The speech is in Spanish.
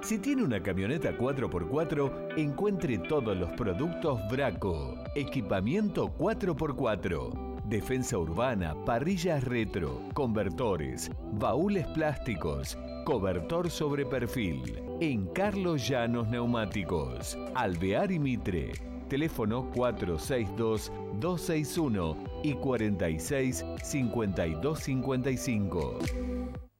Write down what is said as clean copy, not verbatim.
Si tiene una camioneta 4x4, encuentre todos los productos Braco. Equipamiento 4x4. Defensa urbana, parrillas retro, convertores, baúles plásticos, cobertor sobre perfil. En Carlos Llanos Neumáticos. Alvear y Mitre. Teléfono 462-261 y 46-5255.